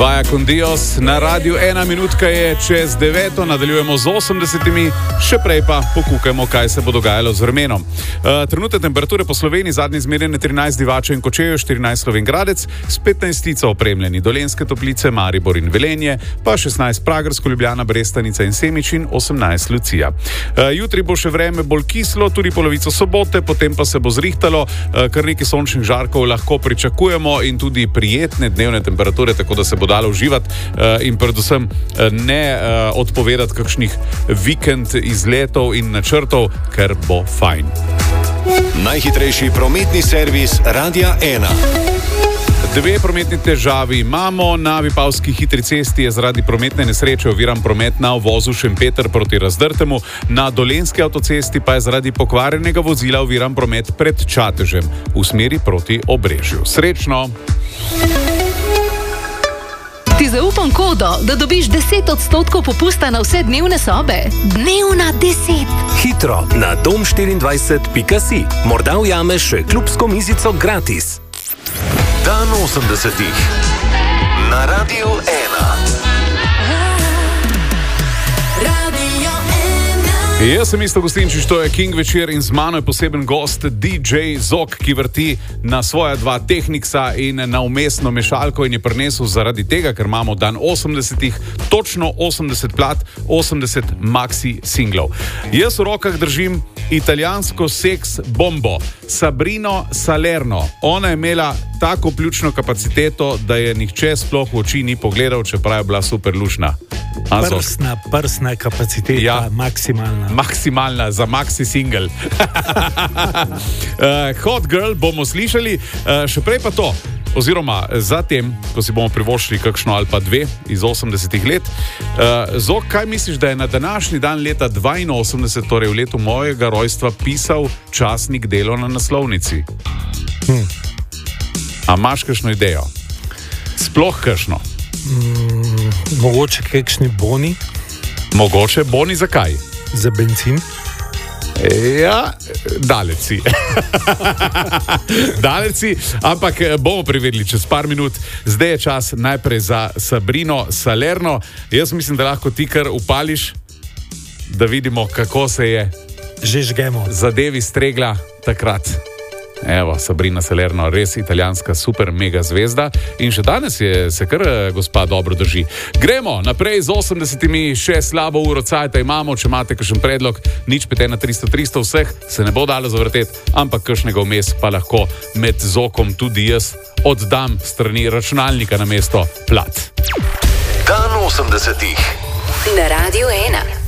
Vaya con Dios, na Radiu 1 minutka je čez 9, nadaljujemo z 80, še prej pa pokukajmo, kaj se bo dogajalo z vremenom. Trenutne temperature po Sloveniji, zadnji izmerjene 13 Divača in Kočevje, 14 Slovenj-Gradec, s 15 opremljeni Dolenjske Toplice, Maribor in Velenje, pa 16 Pragersko, Ljubljana, Brestanica in Semič in 18 Lucija. Jutri bo še vreme bolj kislo, tudi polovico sobote, potem pa se bo zrihtalo, kar nekaj sončnih žarkov lahko pričakujemo in tudi prijetne dnevne temperature, tako da se bo dalo uživati in predvsem ne odpovedati kakšnih vikend izletov in načrtov, ker bo fajn. Najhitrejši prometni servis Radia 1. Dve prometni težavi imamo. Na Vipavski hitri cesti je zaradi prometne nesreče oviran promet na uvozu Šempeter proti Razdrtemu, na Dolenjski avtocesti pa je zaradi pokvarjenega vozila oviran promet pred Čatežem v smeri proti Obrežju. Srečno! Ti zaupam kodo, da dobiš 10% popusta na vse dnevne sobe. Dnevna 10. Hitro na dom24.si. Morda ujameš še klubsko mizico gratis. Dan 80. Na Radiu 1. Jaz sem Isto Gostinčič, to je King večer in z mano je poseben gost DJ Zok, ki vrti na svoja dva Technicsa in na umestno mešalko in je prinesel zaradi tega, ker imamo dan 80, točno 80 plat, 80 maxi singlov. Jaz v rokah držim italijansko seks bombo, Sabrino Salerno. Ona je imela tako pljučno kapaciteto, da je nihče sploh v oči ni pogledal, čeprav je bila super lušna. Prsna kapaciteta, ja, maksimalna za maxi single. Hot Girl bomo slišali, še prej pa to, oziroma zatem, ko si bomo privoščili kakšno ali pa dve iz 80-ih let. Zok, kaj misliš, da je na današnji dan leta 82, torej v letu mojega rojstva, pisal časnik Delo na naslovnici? A imaš kakšno idejo? Sploh kakšno? Mogoče kakšni boni? Mogoče boni, zakaj? Za bencin? Ja, daleč si. Daleč si, ampak bomo preverili čez par minut. Zdaj je čas najprej za Sabrino Salerno. Jaz mislim, da lahko ti kar upališ, da vidimo, kako se je že žgemo zadevi stregla takrat. Evo, Sabrina Salerno, res italijanska super mega zvezda in še danes se kar gospa dobro drži. Gremo naprej z 80-imi, še slabo uro cajta imamo, če imate kakšen predlog, nič 513 vseh se ne bo dalo zavrteti, ampak kakšnega vmes pa lahko med Zokom tudi jaz oddam strani računalnika na mesto plat. Dan 80. Na Radiu 1.